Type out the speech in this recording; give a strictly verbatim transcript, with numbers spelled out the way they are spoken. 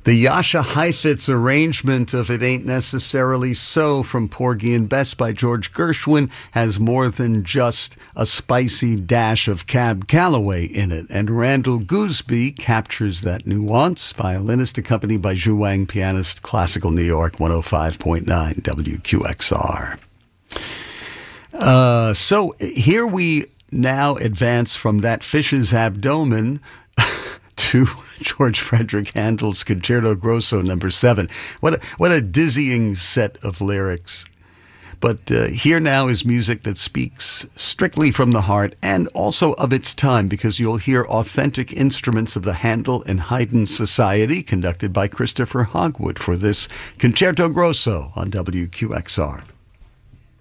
The Jascha Heifetz arrangement of It Ain't Necessarily So from Porgy and Bess by George Gershwin has more than just a spicy dash of Cab Calloway in it, and Randall Gooseby captures that nuance, violinist accompanied by Zhu Wang, pianist, Classical New York, one oh five point nine W Q X R. Uh, so here we now advance from that fish's abdomen to George Frederick Handel's Concerto Grosso number seven. What a, what a dizzying set of lyrics. But uh, here now is music that speaks strictly from the heart and also of its time, because you'll hear authentic instruments of the Handel and Haydn Society conducted by Christopher Hogwood for this Concerto Grosso on W Q X R.